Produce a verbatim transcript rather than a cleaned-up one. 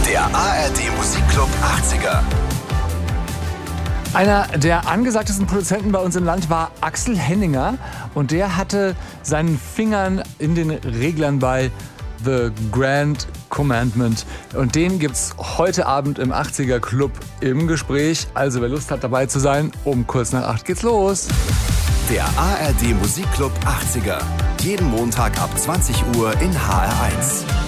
Der A R D Musikclub achtziger. Einer der angesagtesten Produzenten bei uns im Land war Axel Henninger und der hatte seinen Fingern in den Reglern bei The Grand Commandment und den gibt's heute Abend im achtziger Club im Gespräch. Also wer Lust hat dabei zu sein, um kurz nach acht geht's los. Der A R D Musikclub achtziger. Jeden Montag ab zwanzig Uhr in H R eins.